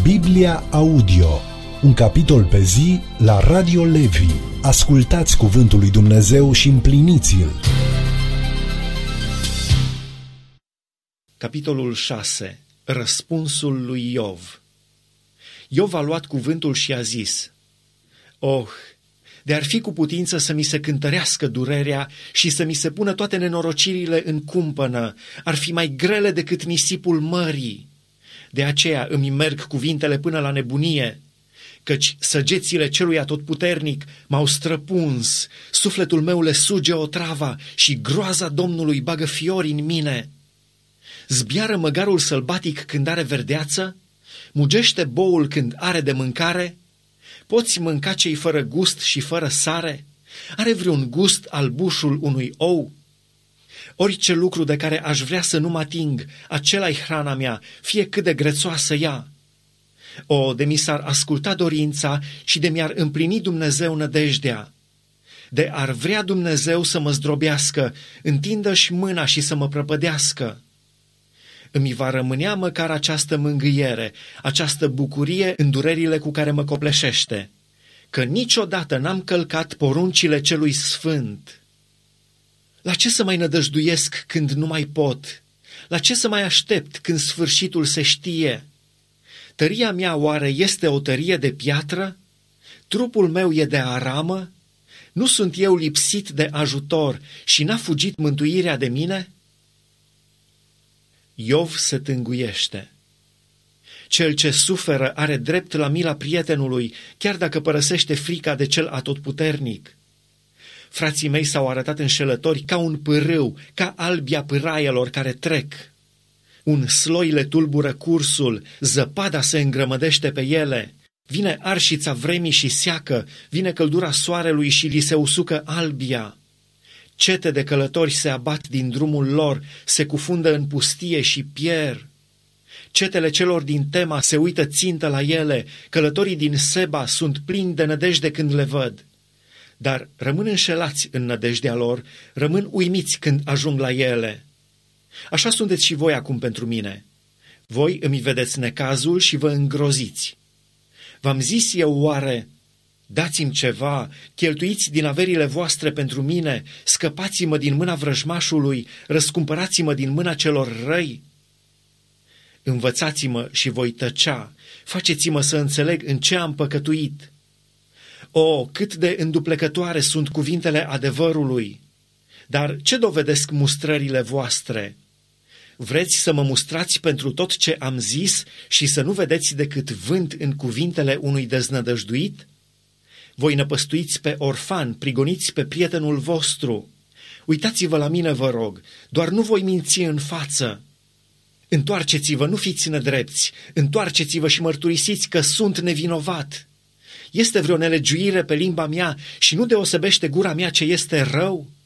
Biblia Audio, un capitol pe zi la Radio Levi. Ascultați cuvântul lui Dumnezeu și împliniți-l. Capitolul 6. Răspunsul lui Iov. Iov a luat cuvântul și a zis: de-ar fi cu putință să mi se cântărească durerea și să mi se pună toate nenorocirile în cumpănă, ar fi mai grele decât nisipul mării. De aceea îmi merg cuvintele până la nebunie, căci săgețile celui atotputernic m-au străpuns, sufletul meu le suge otrava și groaza Domnului bagă fiori în mine. Zbiară măgarul sălbatic când are verdeață? Mugește boul când are de mâncare? Poți mânca cei fără gust și fără sare? Are vreun gust albușul unui ou? Orice lucru de care aș vrea să nu mă ating, acela-i hrana mea, fie cât de grețoasă ea. De mi s-ar asculta dorința și de mi-ar împlini Dumnezeu nădejdea. De ar vrea Dumnezeu să mă zdrobească, întindă-și mâna și să mă prăpădească. Îmi va rămânea măcar această mângâiere, această bucurie în durerile cu care mă copleșește, că niciodată n-am călcat poruncile celui sfânt. La ce să mai nădăjduiesc când nu mai pot? La ce să mai aștept când sfârșitul se știe? Tăria mea oare este o tărie de piatră? Trupul meu e de aramă? Nu sunt eu lipsit de ajutor și n-a fugit mântuirea de mine? Iov se tânguiește. Cel ce suferă are drept la mila prietenului, chiar dacă părăsește frica de cel atotputernic. Frații mei s-au arătat înșelători ca un pârâu, ca albia pâraielor care trec. Un sloi le tulbură cursul, zăpada se îngrămădește pe ele. Vine arșița vremii și seacă, vine căldura soarelui și li se usucă albia. Cete de călători se abat din drumul lor, se cufundă în pustie și pierd. Cetele celor din Tema se uită țintă la ele, călătorii din Seba sunt plini de nădejde când le văd. Dar rămân înșelați în nădejdea lor, rămân uimiți când ajung la ele. Așa sunteți și voi acum pentru mine. Voi îmi vedeți necazul și vă îngroziți. V-am zis eu oare: dați-mi ceva, cheltuiți din averile voastre pentru mine, scăpați-mă din mâna vrăjmașului, răscumpărați-mă din mâna celor răi? Învățați-mă și voi tăcea, faceți-mă să înțeleg în ce am păcătuit. Cât de înduplecătoare sunt cuvintele adevărului! Dar ce dovedesc mustrările voastre? Vreți să mă mustrați pentru tot ce am zis și să nu vedeți decât vânt în cuvintele unui deznădăjduit? Voi năpăstuiți pe orfan, prigoniți pe prietenul vostru. Uitați-vă la mine, vă rog, doar nu voi minți în față. Întoarceți-vă, nu fiți nedrepți, întoarceți-vă și mărturisiți că sunt nevinovat. Este vreo nelegiuire pe limba mea și nu deosebește gura mea ce este rău?